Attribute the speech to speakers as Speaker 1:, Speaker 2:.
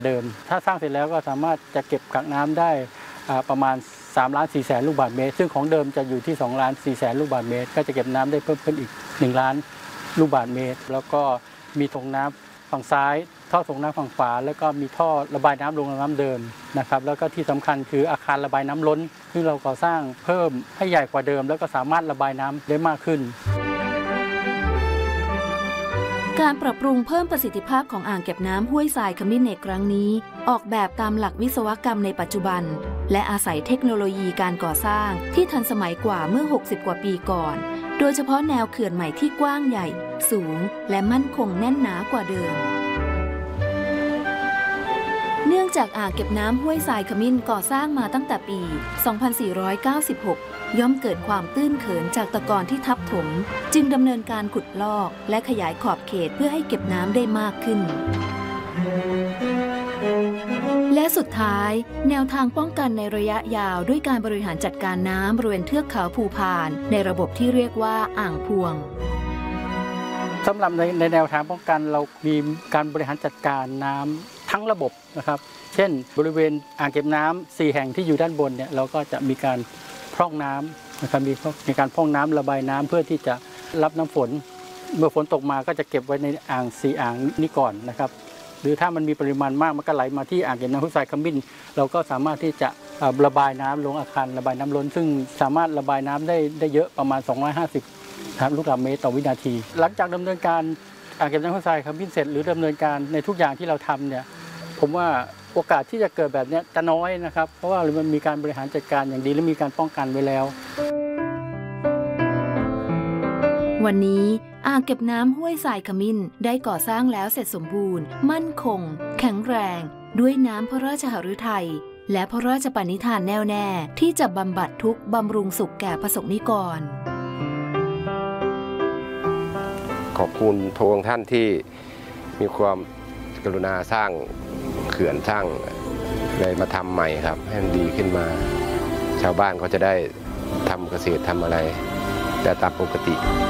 Speaker 1: เดิมถ้าสร้างเสร็จแล้วก็สามารถจะเก็บกักน้ำได้ประมาณ3 ล้าน 4 แสนลูกบาศก์เมตรซึ่งของเดิมจะอยู่ที่2 ล้าน 4 แสนลูกบาศก์เมตรก็จะเก็บน้ำได้เพิ่มขึ้นอีก1 ล้านลูกบาศก์เมตรแล้วก็มีส่งน้ำฝั่งซ้ายท่อส่งน้ำฝั่งขวาแล้วก็มีท่อระบายน้ำลงน้ำเดิมนะครับแล้วก็ที่สำคัญคืออาคารระบายน้ำล้นซึ่งเราก่อสร้างเพิ่มให้ใหญ่กว่าเดิมแล้วก็สามารถระบายน้ำได้มากขึ้น
Speaker 2: การปรับปรุงเพิ่มประสิทธิภาพของอ่างเก็บน้ำห้วยทรายขมิ้นในครั้งนี้ออกแบบตามหลักวิศวกรรมในปัจจุบันและอาศัยเทคโนโลยีการก่อสร้างที่ทันสมัยกว่าเมื่อ60 กว่าปีก่อนโดยเฉพาะแนวเขื่อนใหม่ที่กว้างใหญ่สูงและมั่นคงแน่นหนากว่าเดิมเนื่องจากอ่างเก็บน้ำห้วยทรายขมิ้นก่อสร้างมาตั้งแต่ปี 2496 ย่อมเกิดความตื้นเขินจากตะกอนที่ทับถมจึงดำเนินการขุดลอกและขยายขอบเขตเพื่อให้เก็บน้ำได้มากขึ้นและสุดท้ายแนวทางป้องกันในระยะยาวด้วยการบริหารจัดการน้ำบริเวณเทือกเขาภูพานในระบบที่เรียกว่าอ่างพวง
Speaker 1: สำหรับในแนวทางป้องกันเรามีการบริหารจัดการน้ำทั้งระบบนะครับเช่นบริเวณอ่างเก็บน้ำ4 แห่งที่อยู่ด้านบนเนี่ยเราก็จะมีการพร่องน้ำนะครับมีการพร่องน้ำระบายน้ำเพื่อที่จะรับน้ำฝนเมื่อฝนตกมาก็จะเก็บไว้ในอ่าง4 อ่างนี้ก่อนนะครับหรือถ้ามันมีปริมาณมากมันก็ไหลมาที่อ่างเก็บน้ำห้วยทรายขมิ้นเราก็สามารถที่จะระบายน้ำลงอาคารระบายน้ำล้นซึ่งสามารถระบายน้ำได้เยอะประมาณ250ลูกบาศก์เมตรต่อวินาทีหลังจากดำเนินการอ่างเก็บน้ำห้วยทรายขมิ้นเสร็จหรือดำเนินการในทุกอย่างที่เราทำเนี่ยผมว่าโอกาสที่จะเกิดแบบนี้จะน้อยนะครับเพราะว่ามันมีการบริหารจัดการอย่างดีและมีการป้องกันไว้แล้ว
Speaker 2: วันนี้อ่างเก็บน้ำห้วยทรายขมิ้นได้ก่อสร้างแล้วเสร็จสมบูรณ์มั่นคงแข็งแรงด้วยน้ำพระราชหฤทัยและพระราชปณิธานแน่วแน่ที่จะบำบัดทุกข์บำรุงสุขแก่ประสบนิกร
Speaker 3: ขอบคุณพระองค์ท่านที่มีความกรุณาสร้างเขื่อนสร้างเลยมาทำใหม่ครับให้มันดีขึ้นมาชาวบ้านเขาจะได้ทำเกษตรทำอะไรแต่ตามปกติ